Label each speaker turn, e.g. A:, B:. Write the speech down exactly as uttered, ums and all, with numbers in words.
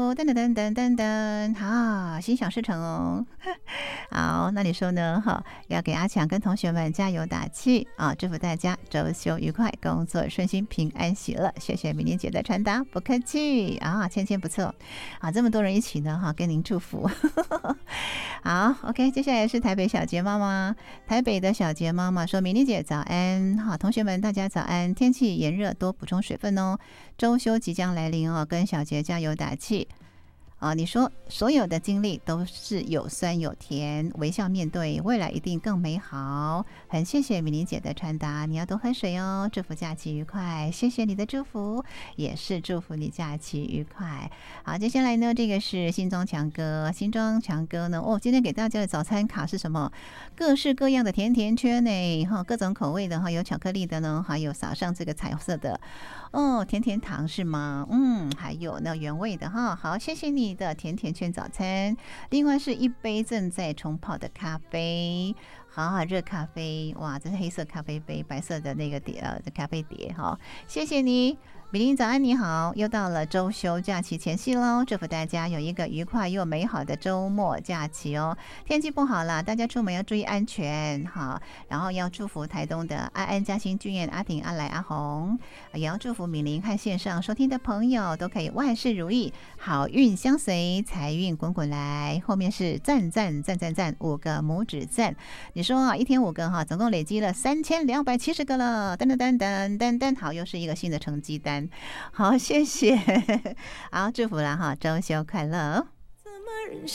A: 周，噔噔噔噔噔噔，好，心想事成哦。好，那你说呢？哈，要给阿强跟同学们加油打气啊！祝福大家周休愉快，工作顺心，平安喜乐。谢谢美玲姐的传达，不客气啊，芊芊不错啊，这么多人一起呢，哈，跟您祝福。好 ，OK， 接下来是台北小杰妈妈，台北的小杰妈妈说：“美玲姐早安，好，同学们大家早安，天气炎热，多补充水分哦。周休即将来临哦，跟小杰加油打气。”啊，你说所有的经历都是有酸有甜，微笑面对，未来一定更美好。很谢谢米玲姐的传达，你要多喝水哦。祝福假期愉快，谢谢你的祝福，也是祝福你假期愉快。好，接下来呢，这个是新庄强哥，新庄强哥呢，哦，今天给大家的早餐卡是什么？各式各样的甜甜圈呢，哈，各种口味的哈，有巧克力的呢，还有撒上这个彩色的。哦，甜甜糖是吗？嗯，还有那原味的哈。好，谢谢你的甜甜圈早餐。另外是一杯正在冲泡的咖啡，好好热咖啡。哇，这是黑色咖啡杯，白色的那个碟呃咖啡碟哈。谢谢你。米玲早安，你好！又到了周休假期前夕喽，祝福大家有一个愉快又美好的周末假期哦。天气不好啦，大家出门要注意安全哈。然后要祝福台东的安安、嘉欣、俊彦、阿婷、阿来、阿红，也要祝福米玲和线上收听的朋友都可以万事如意，好运相随，财运滚滚来。后面是赞赞赞赞赞五个拇指赞，你说啊，一天五个哈，总共累积了三千两百七十个了，噔噔噔噔噔噔，好，又是一个新的成绩单。好，谢谢，好，祝福了哈，周休快乐。